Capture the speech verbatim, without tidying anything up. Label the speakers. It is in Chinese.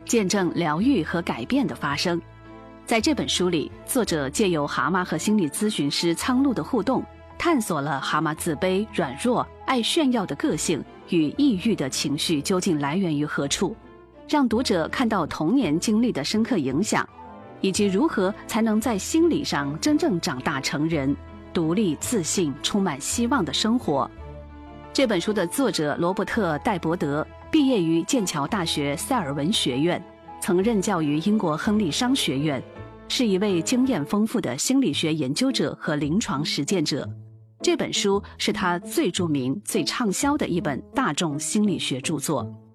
Speaker 1: 见证疗愈和改变的发生。在这本书里，作者借由蛤蟆和心理咨询师苍鹭的互动，探索了蛤蟆自卑、软弱、爱炫耀的个性与抑郁的情绪究竟来源于何处，让读者看到童年经历的深刻影响，以及如何才能在心理上真正长大成人，独立、自信、充满希望的生活。这本书的作者罗伯特·戴伯德毕业于剑桥大学塞尔文学院，曾任教于英国亨利商学院，是一位经验丰富的心理学研究者和临床实践者。这本书是他最著名、最畅销的一本大众心理学著作。